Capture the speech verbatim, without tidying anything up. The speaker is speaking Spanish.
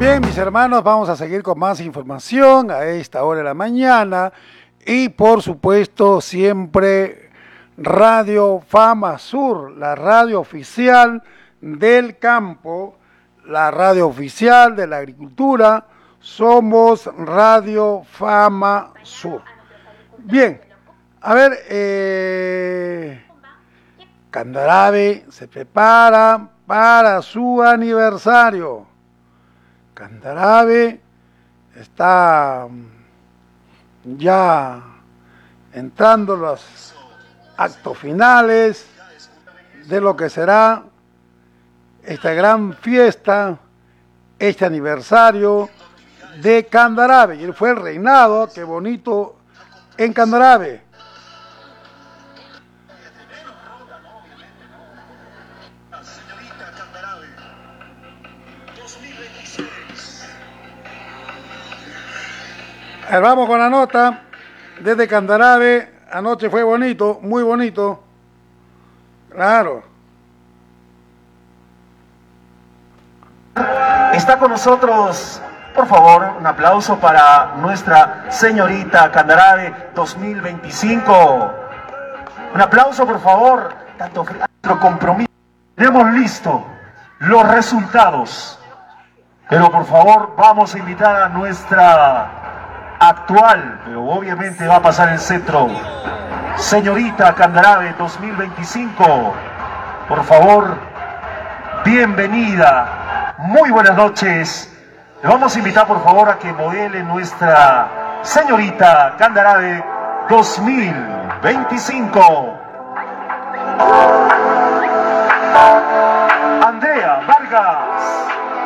Bien, mis hermanos, vamos a seguir con más información a esta hora de la mañana y por supuesto siempre Radio Fama Sur, la radio oficial del campo, la radio oficial de la agricultura. Somos Radio Fama Sur. Bien, a ver, eh, Candarave se prepara para su aniversario. Candarave está ya entrando los actos finales de lo que será esta gran fiesta, este aniversario de Candarave. Y fue el reinado, qué bonito, en Candarave. A ver, vamos con la nota desde Candarave. Anoche fue bonito, muy bonito. Claro. Está con nosotros, por favor, un aplauso para nuestra señorita Candarave dos mil veinticinco. Un aplauso, por favor. Tanto nuestro compromiso. Tenemos listo los resultados. Pero por favor, vamos a invitar a nuestra actual, pero obviamente va a pasar el cetro, señorita Candarave dos mil veinticinco. Por favor, bienvenida, muy buenas noches. Le vamos a invitar por favor a que modele nuestra señorita Candarave dos mil veinticinco. Andrea Vargas.